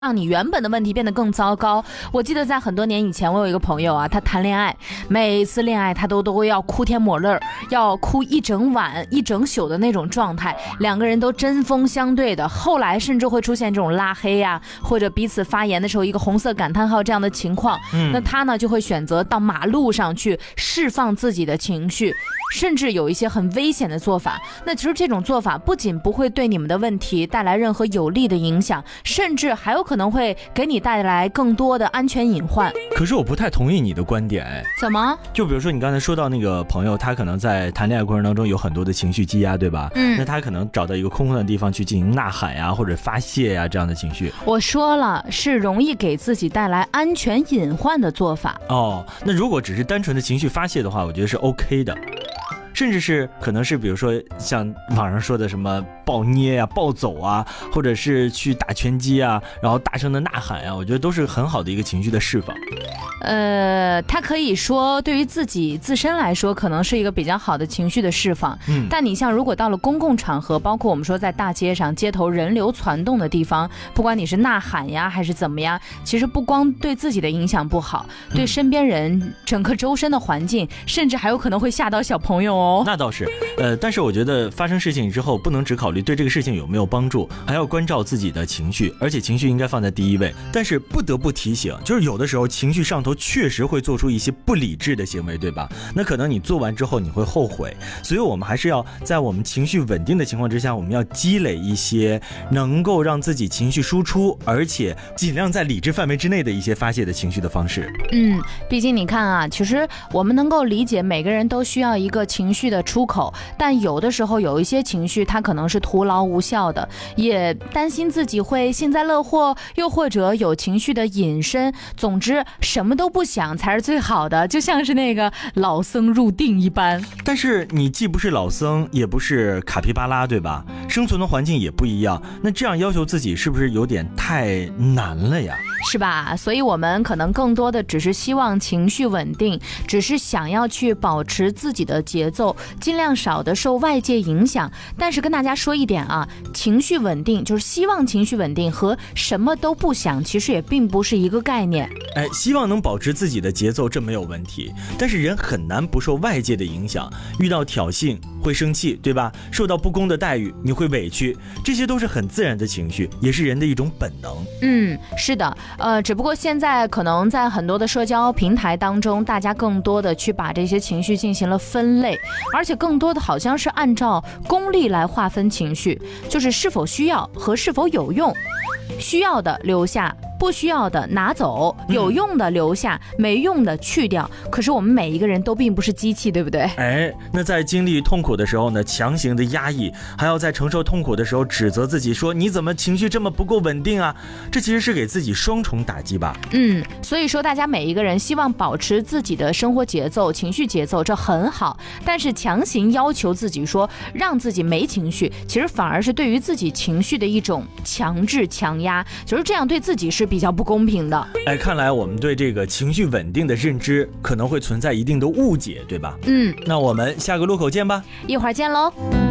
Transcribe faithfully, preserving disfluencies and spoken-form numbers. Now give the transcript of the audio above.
让你原本的问题变得更糟糕。我记得在很多年以前，我有一个朋友啊，他谈恋爱，每次恋爱他都都要哭天抹泪，要哭一整晚一整宿的那种状态，两个人都针锋相对的，后来甚至会出现这种拉黑呀、啊，或者彼此发言的时候一个红色感叹号这样的情况。嗯，那他呢就会选择到马路上去释放自己的情绪，甚至有一些很危险的做法。那其实这种做法不仅不会对你们的问题带来任何有利的影响，甚至还有可能会给你带来更多的安全隐患。 可是我不太同意你的观点。哎， 怎么？ 就比如说你刚才说到那个朋友，他可能在谈恋爱过程当中有很多的情绪积压，对吧？嗯，那他可能找到一个空旷的地方去进行呐喊呀，或者发泄呀，这样的情绪。 我说了，是容易给自己带来安全隐患的做法。 哦，那如果只是单纯的情绪发泄的话，我觉得是 OK 的。甚至是可能是比如说像网上说的什么暴捏啊、暴走啊，或者是去打拳击啊，然后大声的呐喊啊，我觉得都是很好的一个情绪的释放。 呃，他可以说对于自己自身来说可能是一个比较好的情绪的释放，嗯，但你像如果到了公共场合，包括我们说在大街上街头人流攒动的地方，不管你是呐喊呀还是怎么样，其实不光对自己的影响不好，对身边人整个周身的环境，甚至还有可能会吓到小朋友哦。 那倒是，呃，但是我觉得发生事情之后不能只考虑对这个事情有没有帮助，还要关照自己的情绪，而且情绪应该放在第一位。但是不得不提醒，就是有的时候情绪上头确实会做出一些不理智的行为，对吧？那可能你做完之后你会后悔，所以我们还是要在我们情绪稳定的情况之下，我们要积累一些能够让自己情绪输出，而且尽量在理智范围之内的一些发泄的情绪的方式。 嗯，毕竟你看啊，其实我们能够理解每个人都需要一个情绪的出口，但有的时候有一些情绪它可能是徒劳无效的，也担心自己会幸灾乐祸，又或者有情绪的引申，总之什么都不想才是最好的，就像是那个老僧入定一般。 但是你既不是老僧，也不是卡皮巴拉，对吧？生存的环境也不一样，那这样要求自己是不是有点太难了呀？ 是吧？所以我们可能更多的只是希望情绪稳定，只是想要去保持自己的节奏，尽量少的受外界影响。但是跟大家说一点啊，情绪稳定就是希望情绪稳定和什么都不想其实也并不是一个概念。 哎，希望能保持自己的节奏，这没有问题，但是人很难不受外界的影响，遇到挑衅会生气，对吧？受到不公的待遇你会委屈，这些都是很自然的情绪，也是人的一种本能。 嗯，是的，呃，只不过现在可能在很多的社交平台当中，大家更多的去把这些情绪进行了分类，而且更多的好像是按照功利来划分情绪，就是是否需要和是否有用，需要的留下，不需要的拿走，有用的留下，没用的去掉。可是我们每一个人都并不是机器，对不对？ 哎，那在经历痛苦的时候呢，强行的压抑，还要在承受痛苦的时候指责自己说你怎么情绪这么不够稳定啊？这其实是给自己双重打击吧。 嗯，所以说大家每一个人希望保持自己的生活节奏、情绪节奏，这很好。但是强行要求自己说让自己没情绪，其实反而是对于自己情绪的一种强制强压，就是这样对自己是比较不公平的。 哎，看来我们对这个情绪稳定的认知可能会存在一定的误解，对吧？ 嗯， 那我们下个路口见吧， 一会儿见喽。